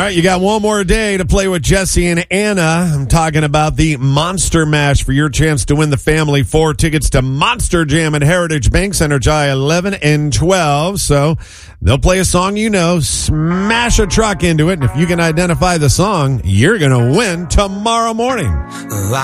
All right, you got one more day to play with Jesse and Anna. I'm talking about the Monster Mash for your chance to win the family 4 tickets to Monster Jam at Heritage Bank Center, July 11 and 12. So they'll play a song you know, smash a truck into it, and if you can identify the song, you're going to win tomorrow morning.